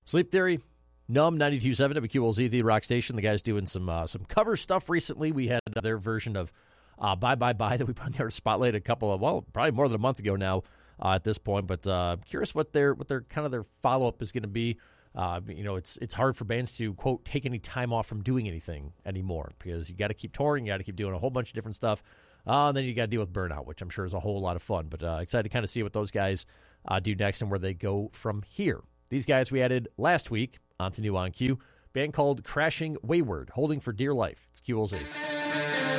Sleep Theory, Numb 92.7 WQLZ, the Rock Station. The guys doing some cover stuff recently. We had their version of Bye Bye Bye that we put in their spotlight probably more than a month ago now at this point. But curious what their kind of their follow-up is going to be. It's hard for bands to, quote, take any time off from doing anything anymore because you got to keep touring, you got to keep doing a whole bunch of different stuff. And then you got to deal with burnout, which I'm sure is a whole lot of fun. But excited to kind of see what those guys do next and where they go from here. These guys we added last week onto New On Q, band called Crashing Wayward, holding for dear life. It's QLZ.